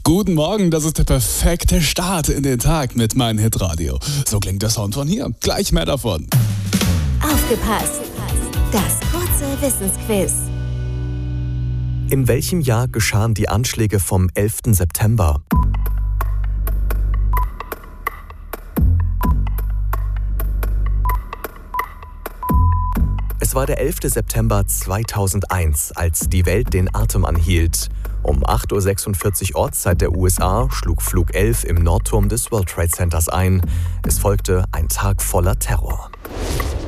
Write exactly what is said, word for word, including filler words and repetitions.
Guten Morgen, das ist der perfekte Start in den Tag mit meinem Hitradio. So klingt der Sound von hier. Gleich mehr davon. Aufgepasst! Das kurze Wissensquiz. In welchem Jahr geschahen die Anschläge vom elften September? Es war der elfte September zweitausendeins, als die Welt den Atem anhielt. Um acht Uhr sechsundvierzig Ortszeit der U S A schlug Flug elf im Nordturm des World Trade Centers ein. Es folgte ein Tag voller Terror.